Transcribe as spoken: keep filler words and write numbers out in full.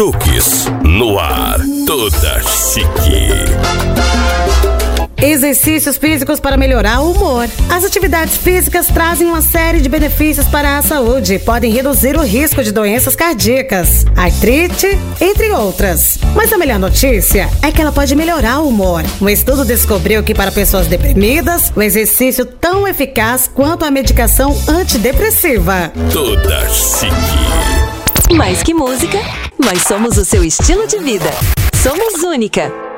Truques no ar, toda chique. Exercícios físicos para melhorar o humor. As atividades físicas trazem uma série de benefícios para a saúde. Podem reduzir o risco de doenças cardíacas, artrite, entre outras. Mas a melhor notícia é que ela pode melhorar o humor. Um estudo descobriu que para pessoas deprimidas, o exercício é tão eficaz quanto a medicação antidepressiva. Toda chique. Mais que música, nós somos o seu estilo de vida. Somos Única.